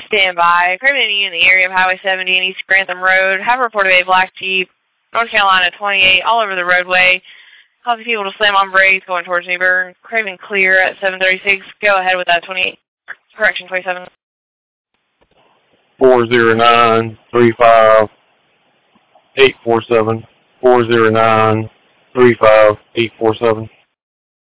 Stand by. Craven in the area of Highway 70 and East Grantham Road. Have reported a black Jeep, North Carolina 28, all over the roadway. Causing people to slam on brakes going towards Newbern. Craven clear at 736. Go ahead with that 28. Correction, 27. 409-35-847. 409-35-847.